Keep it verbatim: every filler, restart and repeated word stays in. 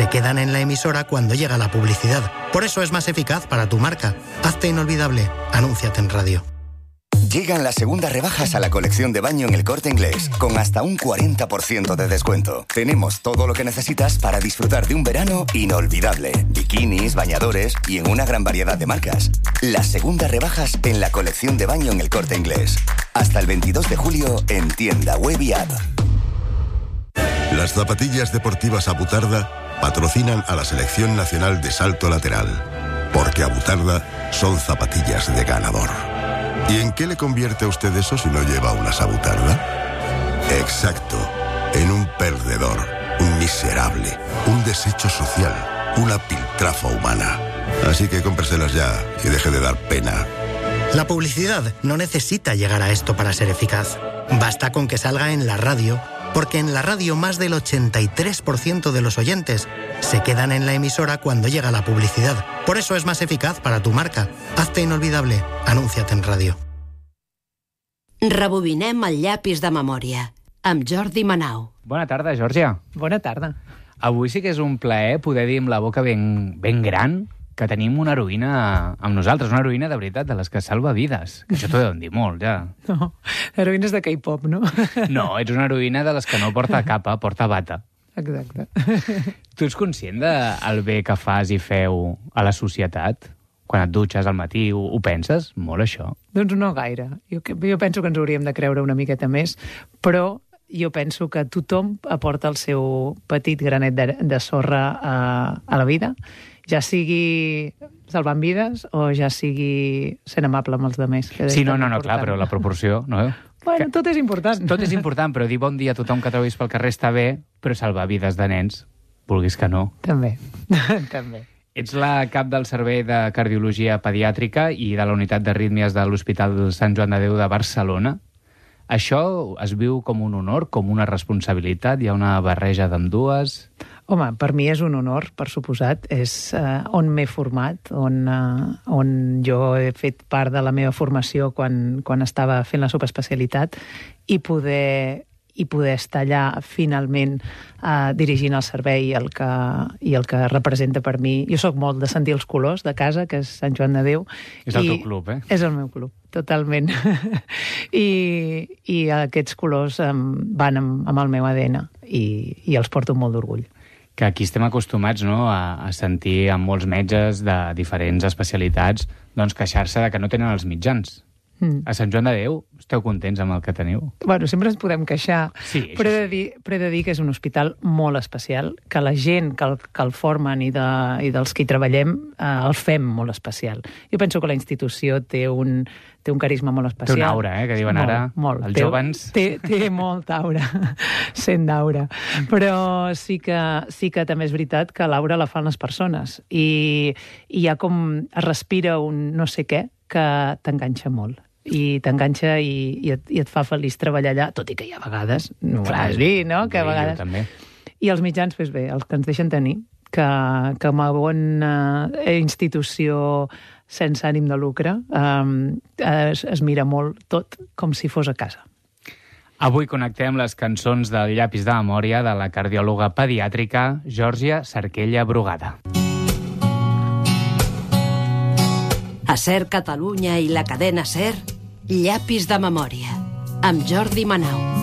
se quedan en la emisora cuando llega la publicidad. Por eso es más eficaz para tu marca. Hazte inolvidable. Anúnciate en radio. Llegan las segundas rebajas a la colección de baño en El Corte Inglés, con hasta un cuarenta por ciento de descuento. Tenemos todo lo que necesitas para disfrutar de un verano inolvidable. Bikinis, bañadores y en una gran variedad de marcas. Las segundas rebajas en la colección de baño en El Corte Inglés. Hasta el veintidós de julio en tienda web y app. Las zapatillas deportivas Abutarda patrocinan a la Selección Nacional de Salto Lateral, porque Abutarda son zapatillas de ganador. ¿Y en qué le convierte a usted eso si no lleva una Abutarda? Exacto, en un perdedor, un miserable, un desecho social, una piltrafa humana. Así que cómpreselas ya y deje de dar pena. La publicidad no necesita llegar a esto para ser eficaz. Basta con que salga en la radio, porque en la radio más del ochenta y tres por ciento de los oyentes se quedan en la emisora cuando llega la publicidad. Por eso es más eficaz para tu marca. Hazte inolvidable. Anúnciate en radio. Rebobinem el llapis de memòria, amb Jordi Manau. Bona tarda, Georgia. Bona tarda. Avui sí que és un plaer poder dir amb la boca ben, ben gran que tenim una heroïna amb nosaltres, una heroïna de veritat, de les que salva vides. Que això t'ho deuen dir molt, ja. No, heroïnes de K-pop, no? No, ets una heroïna de les que no porta capa, porta bata. Exacte. Tu ets conscient del bé que fas i feu a la societat? Quan et dutxes al matí, ho, ho penses? Molt, això. Doncs no gaire. Jo, jo penso que ens hauríem de creure una miqueta més, però jo penso que tothom aporta el seu petit granet de, de sorra a, a la vida, ja sigui salvant vides o ja sigui sent amable amb els altres. Sí, no, no, no, clar, però la proporció, no? Bueno, tot és important. Tot és important, però dir bon dia a tothom que trobis pel carrer està bé, però salvar vides de nens, vulguis que no. També, també. Ets la cap del Servei de Cardiologia Pediàtrica i de la Unitat d'Arrítmies de l'Hospital Sant Joan de Déu de Barcelona. Això es viu com un honor, com una responsabilitat? Hi ha una barreja d'ambdues? Home, per mi és un honor, per suposat. És uh, on m'he format, on, uh, on jo he fet part de la meva formació quan, quan estava fent la subespecialitat i poder, i poder estar allà finalment uh, dirigint el servei i el, que, i el que representa per mi. Jo sóc molt de sentir els colors de casa, que és Sant Joan de Déu. És el teu club, eh? És el meu club, totalment. I, i aquests colors um, van amb, amb el meu A D N i, i els porto molt d'orgull. Que aquí estem acostumats, no?, a, a sentir amb molts metges de diferents especialitats doncs, queixar-se de que no tenen els mitjans. Mm. A Sant Joan de Déu esteu contents amb el que teniu? Bueno, sempre ens podem queixar, sí, però, he de dir, però he de dir que és un hospital molt especial, que la gent que el, que el formen i, de, i dels que hi treballem eh, el fem molt especial. Jo penso que la institució té un, té un carisma molt especial. Té una aura, eh, que diuen molt, ara molt. els té, jovens. Té, té molta aura, sent d'aura. Però sí que, sí que també és veritat que l'aura la fan les persones i, i hi ha com, es respira un no sé què que t'enganxa molt. I t'enganxa i, i, et, i et fa feliç treballar allà, tot i que hi ha vegades, no Clar, vas dir, no? Que a vegades... també. I els mitjans, doncs bé, els que ens deixen tenir, que, que com a bona institució sense ànim de lucre um, es, es mira molt tot com si fos a casa. Avui connectem les cançons del llapis de memòria de la cardiòloga pediàtrica Georgia Sarquella Brugada. A Ser Catalunya i la cadena Ser, llapis de memòria, amb Jordi Manau.